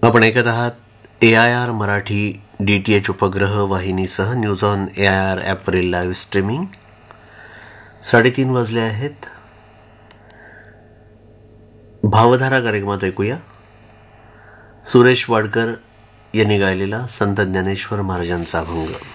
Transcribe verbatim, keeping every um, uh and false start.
आपण ऐकत आहात ए I R Marathi D T H उपग्रह वाहिनीसह news on A I R ॲपवरील live streaming. साडेतीन वाजले आहेत. भावधारा कार्यक्रमात ऐकूया सुरेश वाडकर यांनी गायलेला संत ज्ञानेश्वर महाराजांचा अभंग.